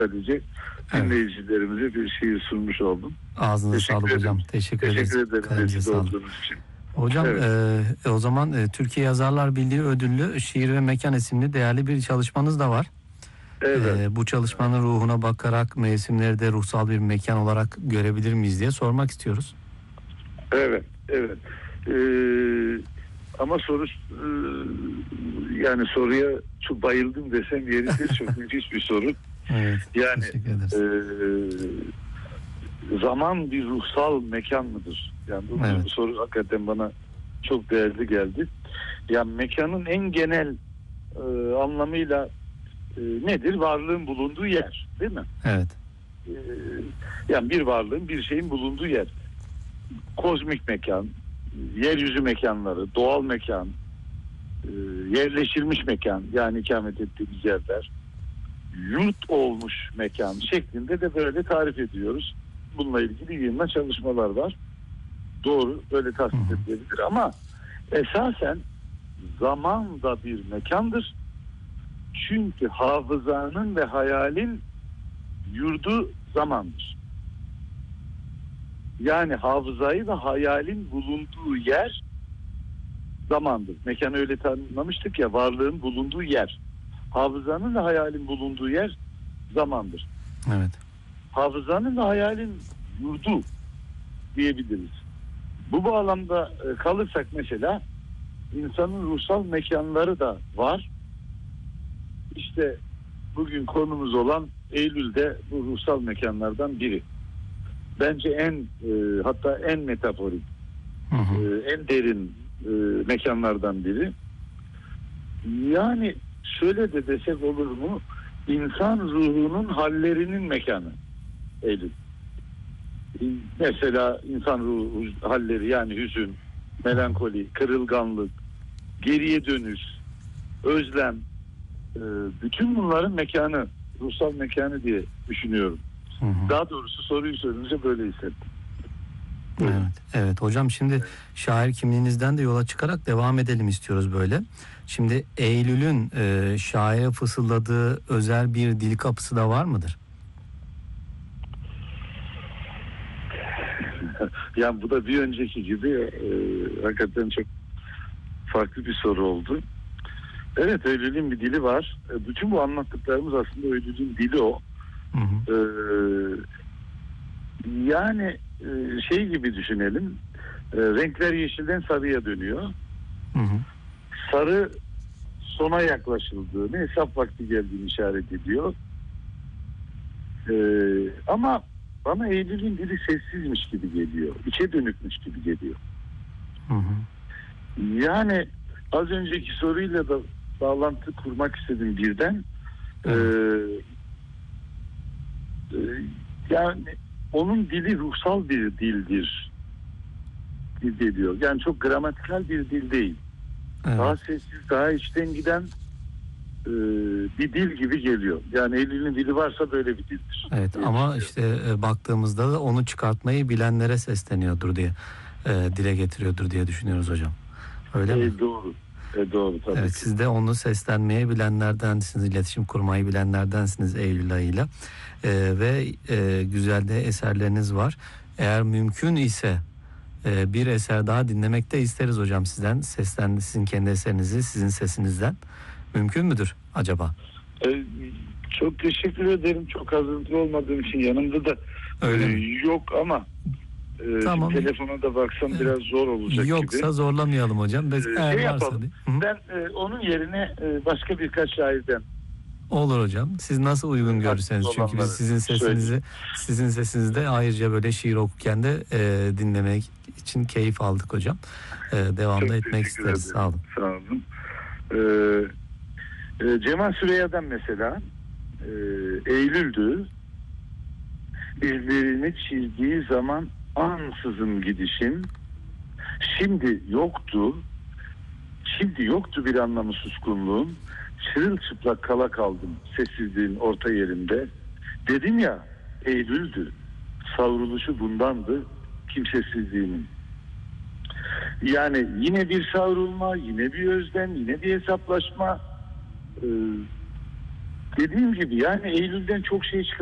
sadece dinleyicilerimize bir şiir sunmuş oldum. Ağzınıza sağlık hocam. Teşekkür ederiz. Teşekkür ederim olduğunuz için. Hocam o zaman Türkiye Yazarlar Birliği ödüllü Şiir ve Mekan isimli değerli bir çalışmanız da var. Evet. Bu çalışmanın ruhuna bakarak mevsimleri de ruhsal bir mekan olarak görebilir miyiz diye sormak istiyoruz. Evet. Ama yani soruya çok bayıldım desem yeridir. Çok müthiş bir soru. Evet. Yani teşekkür zaman bir ruhsal mekan mıdır? Yani bu soru hakikaten bana çok değerli geldi. Yani mekanın en genel anlamıyla nedir? Varlığın bulunduğu yer, değil mi? Evet. Yani bir varlığın, bir şeyin bulunduğu yer. Kozmik mekan, yeryüzü mekanları, doğal mekan, yerleşilmiş mekan, yani ikamet ettiğimiz yerler, yurt olmuş mekan şeklinde de böyle tarif ediyoruz. Bununla ilgili yayınlanan çalışmalar var. Doğru, böyle tasnif edilebilir ama esasen zaman da bir mekandır. Çünkü hafızanın ve hayalin yurdu zamandır. Yani hafızayı ve hayalin bulunduğu yer zamandır. Mekanı öyle tanımlamıştık ya, varlığın bulunduğu yer. Hafızanın ve hayalin bulunduğu yer zamandır. Evet. Hafızanın ve hayalin yurdu diyebiliriz. Bu bağlamda kalırsak mesela insanın ruhsal mekanları da var. İşte bugün konumuz olan Eylül'de bu ruhsal mekanlardan biri. Bence hatta en metaforik, en derin mekanlardan biri. Yani şöyle de desek olur mu? İnsan ruhunun hallerinin mekanı Eylül. Mesela insan ruhu halleri, yani hüzün, melankoli, kırılganlık, geriye dönüş, özlem, bütün bunların mekanı, ruhsal mekanı diye düşünüyorum. Daha doğrusu soruyu sorunca böyle hissettim. Evet hocam, şimdi şair kimliğinizden de yola çıkarak devam edelim istiyoruz böyle. Şimdi Eylül'ün şaire fısıldadığı özel bir dil kapısı da var mıdır? Yani bu da bir önceki gibi hakikaten çok farklı bir soru oldu. Evet, Eylül'ün bir dili var. Bütün bu anlattıklarımız aslında Eylül'ün dili o. Yani şey gibi düşünelim. Renkler yeşilden sarıya dönüyor. Sarı sona yaklaşıldığını, hesap vakti geldiğini işaret ediyor. Ama bana Eylül'ün dili sessizmiş gibi geliyor. İçe dönükmüş gibi geliyor. Yani az önceki soruyla da bağlantı kurmak istedim birden. Yani onun dili ruhsal bir dildir geliyor. Yani çok gramatikal bir dil değil. Evet. Daha sessiz, daha içten giden bir dil gibi geliyor. Yani Eylül'ün dili varsa böyle bir dildir. Evet, ama işte baktığımızda da onu çıkartmayı bilenlere sesleniyordur diye dile getiriyordur diye düşünüyoruz hocam. Öyle mi? Doğru. Doğru tabii. Evet, siz de onu seslenmeyi bilenlerdensiniz, iletişim kurmayı bilenlerdensiniz Eylül ayıyla. Ve güzel de eserleriniz var. Eğer mümkün ise bir eser daha dinlemek de isteriz hocam sizden. Sizin kendi eserinizi sizin sesinizden. Mümkün müdür acaba? Çok teşekkür ederim. Çok hazırlıklı olmadığım için yanımda da yok ama tamam. Telefona da baksam biraz zor olacak gibi. Yoksa zorlamayalım hocam. Yapalım. Ben onun yerine başka birkaç şairden. Olur hocam. Siz nasıl uygun görürseniz. Çünkü biz sizin sesinizde ayrıca böyle şiir okurken de dinlemek için keyif aldık hocam. Devamlı etmek isteriz. Sağ olun. Sağ olun. Cemal Süreyya'dan mesela Eylül'dü. İzlerini çizdiği zaman ansızın gidişin, şimdi yoktu bir anlamı suskunluğun, çırılçıplak kala kaldım sessizliğin orta yerinde. Dedim ya, Eylül'dü, savruluşu bundandı kimsesizliğinin. Yani yine bir savrulma, yine bir özlem, yine bir hesaplaşma. Dediğim gibi yani Eylül'den çok şey